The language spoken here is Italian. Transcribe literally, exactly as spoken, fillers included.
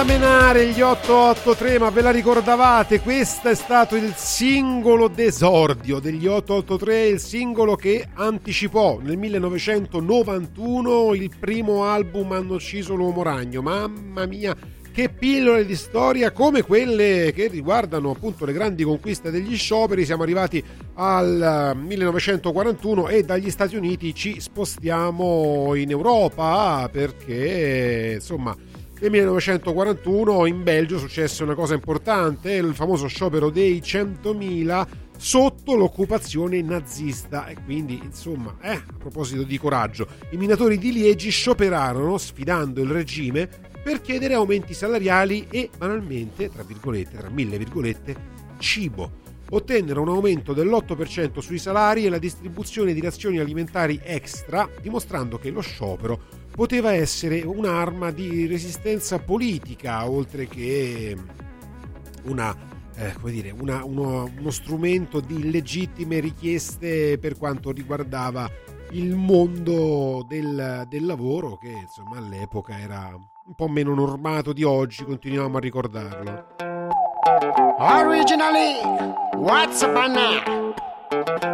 da menare gli otto otto tre, ma ve la ricordavate? Questo è stato il singolo d'esordio degli otto otto tre, il singolo che anticipò nel millenovecentonovantuno il primo album Hanno ucciso l'uomo ragno. Mamma mia, che pillole di storia, come quelle che riguardano appunto le grandi conquiste degli scioperi. Siamo arrivati al millenovecentoquarantuno e dagli Stati Uniti ci spostiamo in Europa, perché insomma nel millenovecentoquarantuno in Belgio successe una cosa importante, il famoso sciopero dei centomila sotto l'occupazione nazista. E quindi insomma, eh, a proposito di coraggio, i minatori di Liegi scioperarono sfidando il regime per chiedere aumenti salariali e banalmente, tra virgolette, tra mille virgolette, cibo. Ottennero un aumento dell'otto per cento sui salari e la distribuzione di razioni alimentari extra, dimostrando che lo sciopero poteva essere un'arma di resistenza politica, oltre che una, eh, come dire, una, uno, uno strumento di legittime richieste per quanto riguardava il mondo del, del lavoro, che insomma all'epoca era un po' meno normato di oggi, continuiamo a ricordarlo. Originally, what's up now?